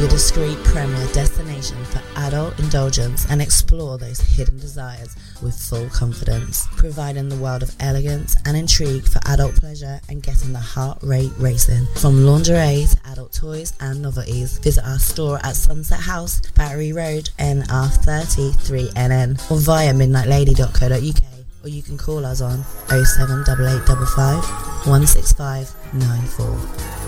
discreet premier destination for adult indulgence and explore those hidden desires with full confidence, providing the world of elegance and intrigue for adult pleasure and getting the heart rate racing. From lingerie to adult toys and novelties, visit our store at Sunset House, Battery Road, NR30 3NN, or via midnightlady.co.uk, or you can call us on 078855 16594.